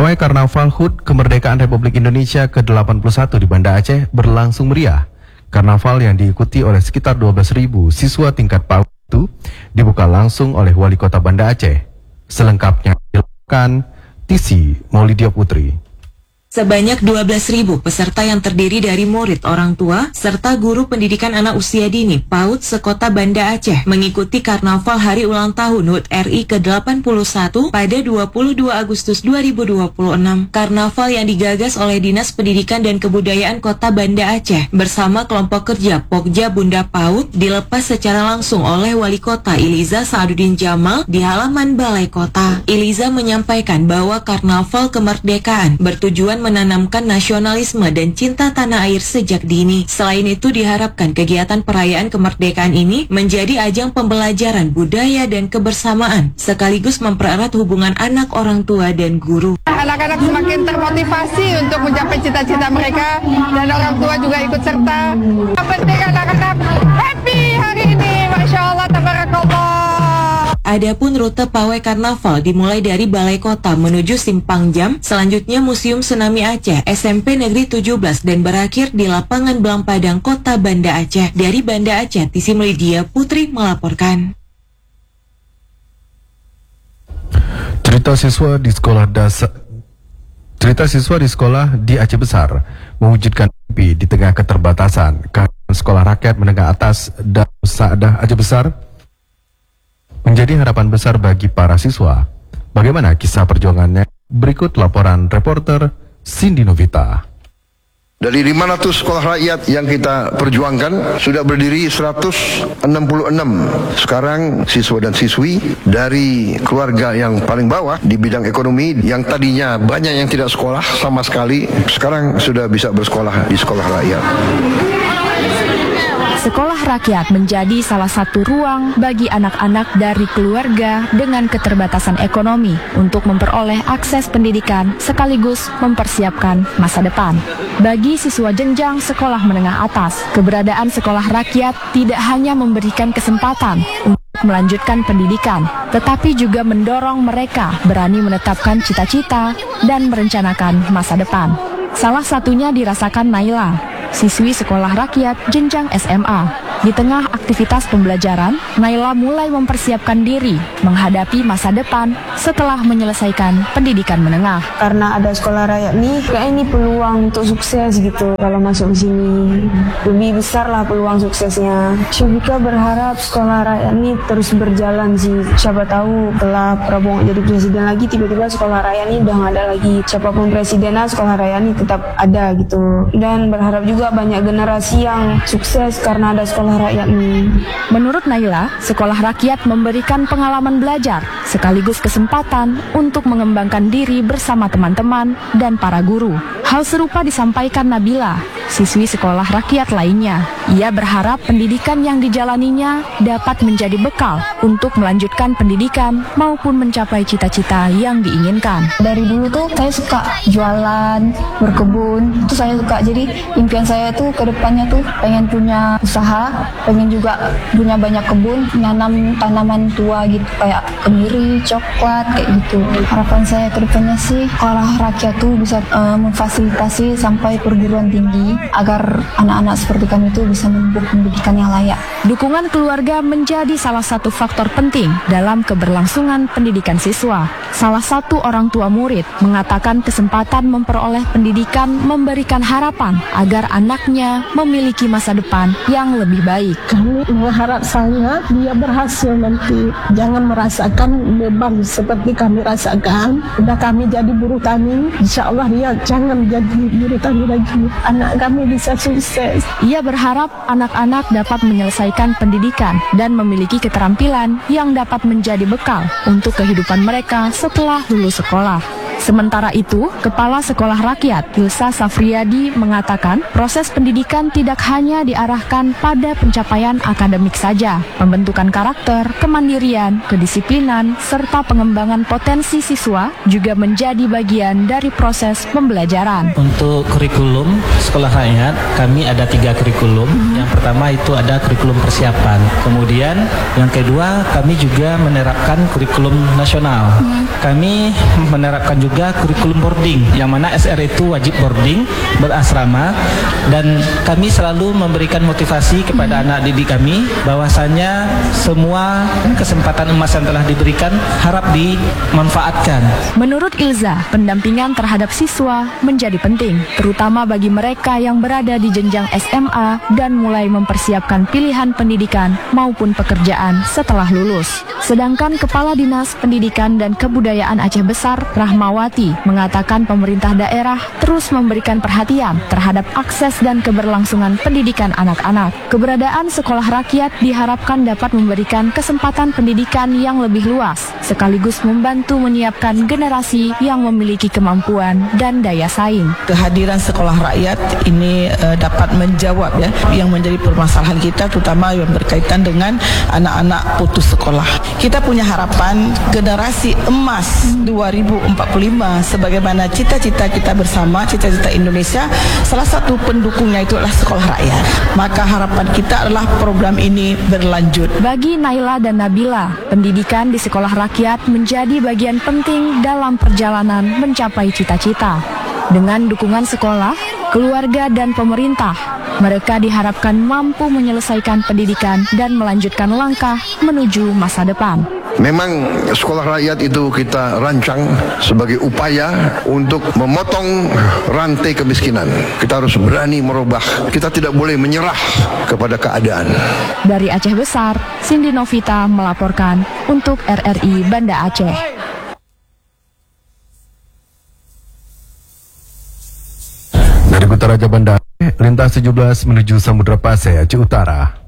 Pawai Karnaval HUT Kemerdekaan Republik Indonesia ke-81 di Banda Aceh berlangsung meriah. Karnaval yang diikuti oleh sekitar 12.000 siswa tingkat PAUD itu dibuka langsung oleh Wali Kota Banda Aceh. Selengkapnya dilakukan Tisi Maulidia Putri. Sebanyak 12.000 peserta yang terdiri dari murid, orang tua, serta guru pendidikan anak usia dini PAUD sekota Banda Aceh mengikuti Karnaval Hari Ulang Tahun HUT RI ke-81 pada 22 Agustus 2026. Karnaval yang digagas oleh Dinas Pendidikan dan Kebudayaan Kota Banda Aceh bersama kelompok kerja Pokja Bunda PAUD dilepas secara langsung oleh Wali Kota Iliza Sa'aduddin Jamal di halaman Balai Kota. Iliza menyampaikan bahwa Karnaval Kemerdekaan bertujuan menanamkan nasionalisme dan cinta tanah air sejak dini. Selain itu diharapkan kegiatan perayaan kemerdekaan ini menjadi ajang pembelajaran budaya dan kebersamaan, sekaligus mempererat hubungan anak, orang tua, dan guru. Anak-anak semakin termotivasi untuk mencapai cita-cita mereka dan orang tua juga ikut serta. Yang penting anak-anak happy hari ini, Masya Allah, tabarakallah. Adapun rute pawai karnaval dimulai dari Balai Kota menuju Simpang Jam, selanjutnya Museum Tsunami Aceh, SMP Negeri 17 dan berakhir di Lapangan Belang Padang, Kota Banda Aceh. Dari Banda Aceh, Tisi Maulidia Putri melaporkan. Cerita siswa di sekolah di Aceh Besar mewujudkan mimpi di tengah keterbatasan. Sekolah Rakyat Menengah Atas Darus Sa'adah Aceh Besar menjadi harapan besar bagi para siswa. Bagaimana kisah perjuangannya? Berikut laporan reporter Cindy Novita. Dari 500 sekolah rakyat yang kita perjuangkan, sudah berdiri 166. Sekarang siswa dan siswi dari keluarga yang paling bawah di bidang ekonomi, yang tadinya banyak yang tidak sekolah sama sekali, sekarang sudah bisa bersekolah di sekolah rakyat. Sekolah rakyat menjadi salah satu ruang bagi anak-anak dari keluarga dengan keterbatasan ekonomi untuk memperoleh akses pendidikan sekaligus mempersiapkan masa depan. Bagi siswa jenjang sekolah menengah atas, keberadaan sekolah rakyat tidak hanya memberikan kesempatan untuk melanjutkan pendidikan, tetapi juga mendorong mereka berani menetapkan cita-cita dan merencanakan masa depan. Salah satunya dirasakan Naila, siswi sekolah rakyat jenjang SMA. Di tengah aktivitas pembelajaran, Naila mulai mempersiapkan diri menghadapi masa depan setelah menyelesaikan pendidikan menengah. Karena ada sekolah rakyat nih, kayak ini peluang untuk sukses gitu. Kalau masuk ke sini, lebih besar lah peluang suksesnya. Syabika berharap sekolah rakyat ini terus berjalan sih. Siapa tahu setelah Prabowo jadi presiden lagi, tiba-tiba sekolah rakyat ini udah nggak ada lagi. Siapapun presidennya, sekolah rakyat ini tetap ada gitu. Dan berharap juga banyak generasi yang sukses karena ada sekolah rakyat ini. Menurut Naila, sekolah rakyat memberikan pengalaman belajar sekaligus kesempatan untuk mengembangkan diri bersama teman-teman dan para guru. Hal serupa disampaikan Nabila, siswi sekolah rakyat lainnya. Ia berharap pendidikan yang dijalaninya dapat menjadi bekal untuk melanjutkan pendidikan maupun mencapai cita-cita yang diinginkan. Dari dulu tuh saya suka jualan, berkebun, itu saya suka. Jadi impian saya tuh ke depannya tuh pengen punya usaha, pengen juga punya banyak kebun, nanam tanaman tua gitu kayak kemiri, coklat kayak gitu. Harapan saya ke depannya sih sekolah rakyat tuh bisa memfasilitasi sampai perguruan tinggi agar anak-anak seperti kami itu bisa menempuh pendidikan yang layak. Dukungan keluarga menjadi salah satu faktor penting dalam keberlangsungan pendidikan siswa. Salah satu orang tua murid mengatakan kesempatan memperoleh pendidikan memberikan harapan agar anaknya memiliki masa depan yang lebih baik. Kami mengharap sangat dia berhasil nanti. Jangan merasakan beban seperti kami rasakan. Udah kami jadi buruh tani, insya Allah dia jangan jadi buruh tani lagi. Anak kami bisa sukses. Ia berharap anak-anak dapat menyelesaikan pendidikan dan memiliki keterampilan yang dapat menjadi bekal untuk kehidupan mereka setelah lulus sekolah. Sementara itu, Kepala Sekolah Rakyat Ilsa Safriyadi mengatakan proses pendidikan tidak hanya diarahkan pada pencapaian akademik saja. Pembentukan karakter, kemandirian, kedisiplinan, serta pengembangan potensi siswa juga menjadi bagian dari proses pembelajaran. Untuk kurikulum Sekolah Rakyat, kami ada 3 kurikulum. Yang pertama itu ada kurikulum persiapan. Kemudian yang kedua, kami juga menerapkan kurikulum nasional. Kami menerapkan juga juga kurikulum boarding, yang mana SR itu wajib boarding, berasrama, dan kami selalu memberikan motivasi kepada anak didik kami bahwasanya semua kesempatan emas yang telah diberikan harap dimanfaatkan. Menurut Ilza, pendampingan terhadap siswa menjadi penting, terutama bagi mereka yang berada di jenjang SMA dan mulai mempersiapkan pilihan pendidikan maupun pekerjaan setelah lulus. Sedangkan Kepala Dinas Pendidikan dan Kebudayaan Aceh Besar, Rahmawati, mengatakan pemerintah daerah terus memberikan perhatian terhadap akses dan keberlangsungan pendidikan anak-anak. Keberadaan sekolah rakyat diharapkan dapat memberikan kesempatan pendidikan yang lebih luas, sekaligus membantu menyiapkan generasi yang memiliki kemampuan dan daya saing. Kehadiran sekolah rakyat ini dapat menjawab yang menjadi permasalahan kita, terutama yang berkaitan dengan anak-anak putus sekolah. Kita punya harapan generasi emas 2045 sebagaimana cita-cita kita bersama, cita-cita Indonesia. Salah satu pendukungnya itu adalah sekolah rakyat. Maka harapan kita adalah program ini berlanjut. Bagi Naila dan Nabila, pendidikan di sekolah rakyat menjadi bagian penting dalam perjalanan mencapai cita-cita. Dengan dukungan sekolah, keluarga, dan pemerintah, mereka diharapkan mampu menyelesaikan pendidikan dan melanjutkan langkah menuju masa depan. Memang sekolah rakyat itu kita rancang sebagai upaya untuk memotong rantai kemiskinan. Kita harus berani merubah. Kita tidak boleh menyerah kepada keadaan. Dari Aceh Besar, Cindy Novita melaporkan untuk RRI Banda Aceh. Dari Kutaraja Banda Aceh, lintas 17 menuju Samudra Pasai, Aceh Utara.